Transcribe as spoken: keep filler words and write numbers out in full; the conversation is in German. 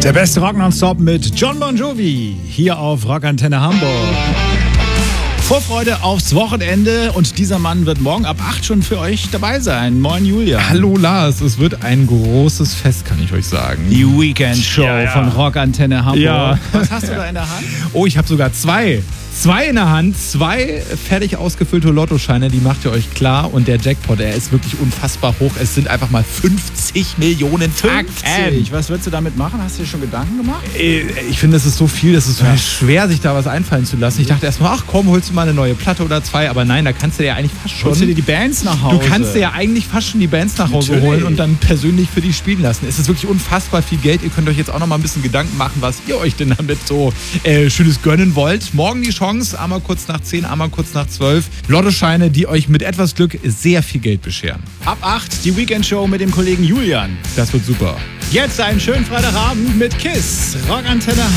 Der beste Rock nonstop mit John Bon Jovi hier auf Rockantenne Hamburg. Vorfreude aufs Wochenende und dieser Mann wird morgen ab acht schon für euch dabei sein. Moin Julia. Hallo Lars, es wird ein großes Fest, kann ich euch sagen. Die Weekend Show ja, ja. von Rockantenne Hamburg. Ja. Was hast du da in der Hand? Oh, ich habe sogar zwei. Zwei in der Hand, zwei fertig ausgefüllte Lottoscheine, die macht ihr euch klar. Und der Jackpot, der ist wirklich unfassbar hoch. Es sind einfach mal fünfzig Millionen Tacken. Was würdest du damit machen? Hast du dir schon Gedanken gemacht? Ich finde, das ist so viel, das ist so ja. schwer, sich da was einfallen zu lassen. Ich dachte erstmal, ach komm, holst du mal eine neue Platte oder zwei. Aber nein, da kannst du dir ja eigentlich fast schon... Holst du dir die Bands nach Hause? Du kannst dir ja eigentlich fast schon die Bands nach Hause Natürlich. holen und dann persönlich für die spielen lassen. Es ist wirklich unfassbar viel Geld. Ihr könnt euch jetzt auch noch mal ein bisschen Gedanken machen, was ihr euch denn damit so äh, Schönes gönnen wollt. Morgen die Chance, einmal kurz nach zehn, einmal kurz nach zwölf. Lottoscheine, die euch mit etwas Glück sehr viel Geld bescheren. Ab acht die Weekend Show mit dem Kollegen Julian. Das wird super. Jetzt einen schönen Freitagabend mit KISS. Rockantenne